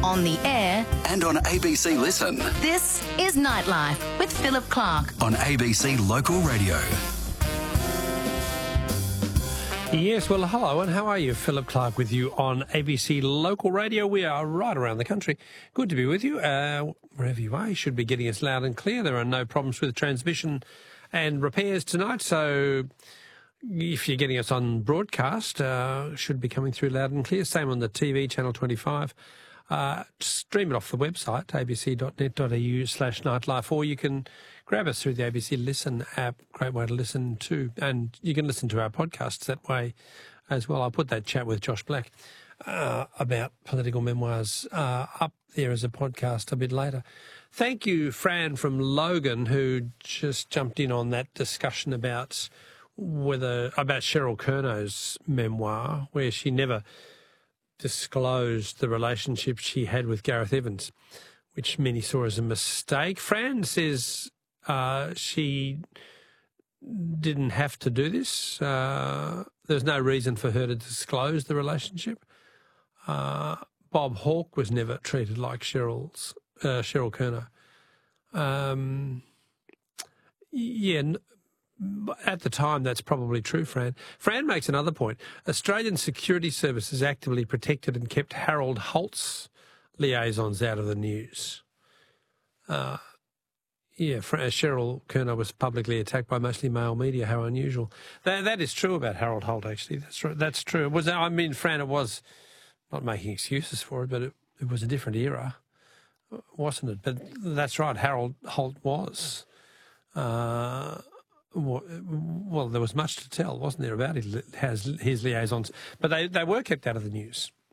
on the air, and on ABC Listen. this is Nightlife with Philip Clark. On ABC Local Radio. Yes, well, hello, and how are you? Philip Clark with you on ABC Local Radio. We are right around the country. Good to be with you. Wherever you are, you should be getting us loud and clear. There are no problems with transmission and repairs tonight, so if you're getting us on broadcast, should be coming through loud and clear. Same on the TV, Channel 25. Stream it off the website, abc.net.au/nightlife, or you can grab us through the ABC Listen app. Great way to listen to, and you can listen to our podcasts that way as well. I'll put that chat with Josh Black about political memoirs up there as a podcast a bit later. Thank you, Fran from Logan, who just jumped in on that discussion about Cheryl Kernow's memoir, where she never disclosed the relationship she had with Gareth Evans, which many saw as a mistake. Fran says she didn't have to do this. There's no reason for her to disclose the relationship. Bob Hawke was never treated like Cheryl Curnow. At the time, that's probably true, Fran. Fran makes another point. Australian security services actively protected and kept Harold Holt's liaisons out of the news. Cheryl Curnow was publicly attacked by mostly male media. How unusual. That is true about Harold Holt, actually. That's true. Fran, it was, not making excuses for it, but it was a different era, wasn't it? But that's right, Harold Holt was. Well, there was much to tell, wasn't there, about his liaisons. But they were kept out of the news.